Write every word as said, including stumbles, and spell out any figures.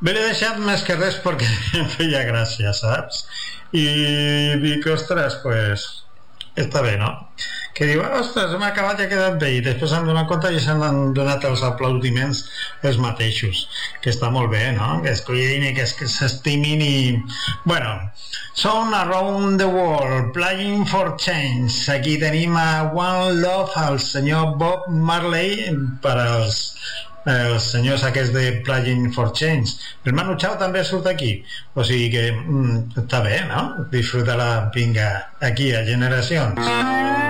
Me l'he deixat més que res perquè em feia gràcia, saps? I dic, ostres, pues està bé, no? Que diu, ostres, hem acabat i ha quedat bé, i després s'han donat compte i s'han donat els aplaudiments els mateixos, que està molt bé, no? Que es cuidin i que s'estimin i... Bueno, Song Around the World, Playing for Change. Aquí tenim a One Love, el senyor Bob Marley, per als els senyors aquests de Playing for Change. El Manu Chao també surt aquí, o sigui que mm, està bé, no? Disfruta-la, vinga, aquí a Generacions.